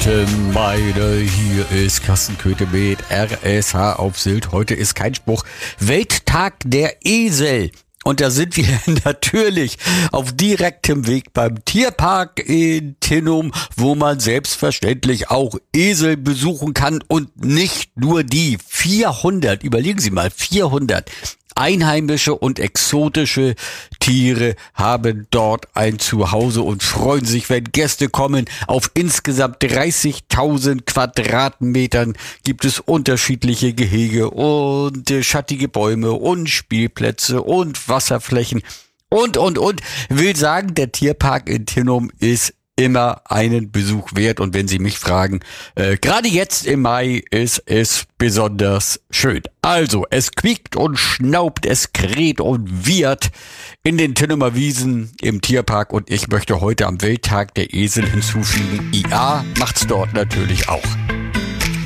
Meine, hier ist Carsten Köthe mit RSH auf Sylt. Heute ist kein Spruch. Welttag der Esel. Und da sind wir natürlich auf direktem Weg beim Tierpark in Tinnum, wo man selbstverständlich auch Esel besuchen kann und nicht nur die 400, überlegen Sie mal, 400 einheimische und exotische Tiere haben dort ein Zuhause und freuen sich, wenn Gäste kommen. Auf insgesamt 30.000 Quadratmetern gibt es unterschiedliche Gehege und schattige Bäume und Spielplätze und Wasserflächen und. Will sagen, der Tierpark in Tinnum ist immer einen Besuch wert. Und wenn Sie mich fragen, gerade jetzt im Mai ist es besonders schön. Also, es quiekt und schnaubt, es kräht und wiehert in den Tinnumer Wiesen im Tierpark. Und ich möchte heute am Welttag der Esel hinzufügen, IA macht's dort natürlich auch.